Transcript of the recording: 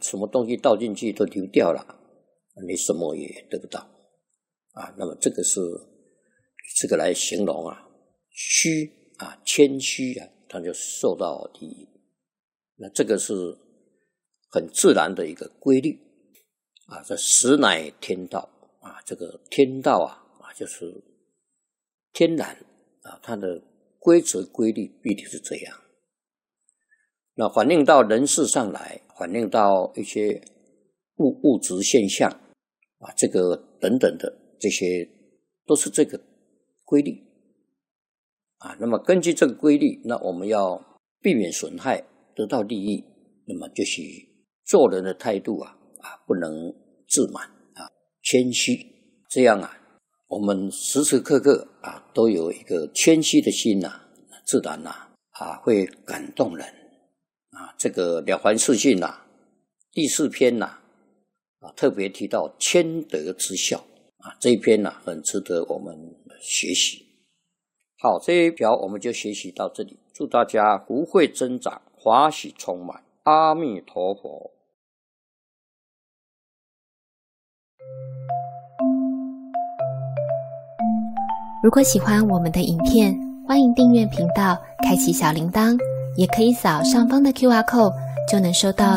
什么东西倒进去都流掉了，你什么也得不到啊。那么这个是以这个来形容啊，虚啊，谦虚啊，他就受到利益。那这个是很自然的一个规律啊，这实乃天道啊，这个天道啊就是天然啊，它的规则规律必定是这样。那反映到人事上来，反映到一些物质现象啊，这个等等的，这些都是这个规律啊。那么根据这个规律，那我们要避免损害，得到利益，那么就是做人的态度啊不能自满啊，谦虚，这样啊，我们时时刻刻啊都有一个谦虚的心啊，自然会感动人啊。这个《了凡四训》第4篇特别提到谦德之效啊，这一篇很值得我们学习。好，这一条我们就学习到这里，祝大家福慧增长，华喜充满，阿弥陀佛。 如果喜欢我们的影片，欢迎订阅频道，开启小铃铛，也可以扫上方的 QR code，就能收到